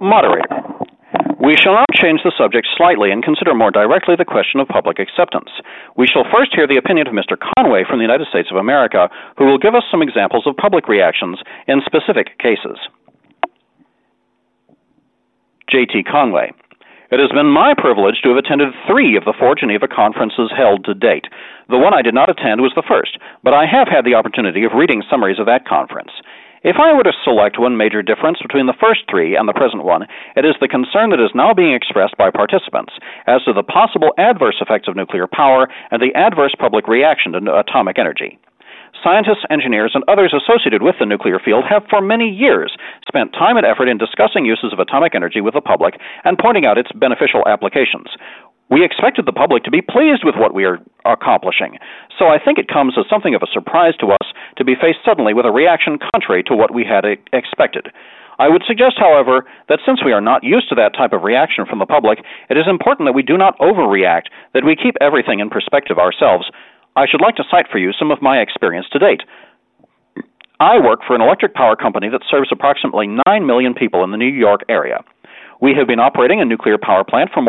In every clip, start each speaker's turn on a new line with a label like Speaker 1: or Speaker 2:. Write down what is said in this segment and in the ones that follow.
Speaker 1: Moderator, we shall now change the subject slightly and consider more directly the question of public acceptance. We shall first hear the opinion of Mr. Conway from the United States of America, who will give us some examples of public reactions in specific cases. J.T. Conway. It has been my privilege to have attended 3 of the 4 Geneva conferences held to date. The one I did not attend was the first, but I have had the opportunity of reading summaries of that conference. If I were to select one major difference between the first 3 and the present one, it is the concern that is now being expressed by participants as to the possible adverse effects of nuclear power and the adverse public reaction to atomic energy. Scientists, engineers, and others associated with the nuclear field have for many years spent time and effort in discussing uses of atomic energy with the public and pointing out its beneficial applications. We expected the public to be pleased with what we are accomplishing, so I think it comes as something of a surprise to us to be faced suddenly with a reaction contrary to what we had expected. I would suggest, however, that since we are not used to that type of reaction from the public, it is important that we do not overreact, that we keep everything in perspective ourselves. I should like to cite for you some of my experience to date. I work for an electric power company that serves approximately 9 million people in the New York area. We have been operating a nuclear power plant for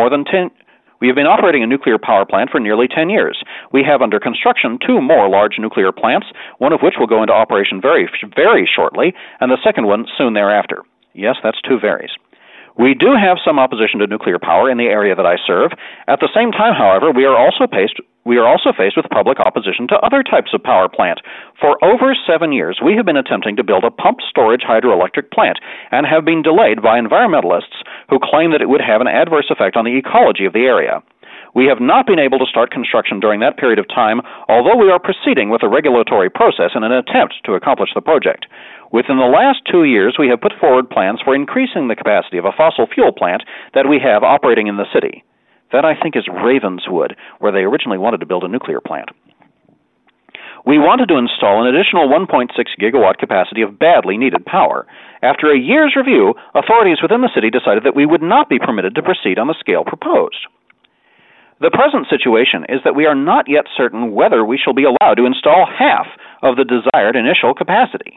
Speaker 1: nearly 10 years. We have under construction 2 more large nuclear plants, one of which will go into operation very, very shortly, and the second one soon thereafter. Yes, that's 2 varies. We do have some opposition to nuclear power in the area that I serve. At the same time, however, we are also faced with public opposition to other types of power plant. For over 7 years, we have been attempting to build a pumped storage hydroelectric plant and have been delayed by environmentalists who claim that it would have an adverse effect on the ecology of the area. We have not been able to start construction during that period of time, although we are proceeding with a regulatory process in an attempt to accomplish the project. Within the last 2 years, we have put forward plans for increasing the capacity of a fossil fuel plant that we have operating in the city. That, I think, is Ravenswood, where they originally wanted to build a nuclear plant. We wanted to install an additional 1.6 gigawatt capacity of badly needed power. After a year's review, authorities within the city decided that we would not be permitted to proceed on the scale proposed. The present situation is that we are not yet certain whether we shall be allowed to install half of the desired initial capacity.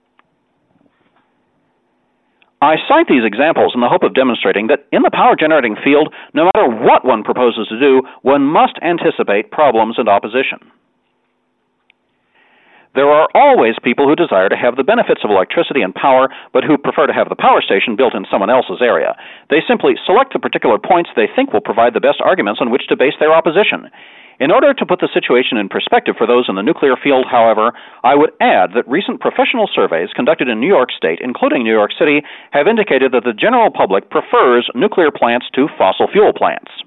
Speaker 1: I cite these examples in the hope of demonstrating that in the power generating field, no matter what one proposes to do, one must anticipate problems and opposition. There are always people who desire to have the benefits of electricity and power, but who prefer to have the power station built in someone else's area. They simply select the particular points they think will provide the best arguments on which to base their opposition. In order to put the situation in perspective for those in the nuclear field, however, I would add that recent professional surveys conducted in New York State, including New York City, have indicated that the general public prefers nuclear plants to fossil fuel plants.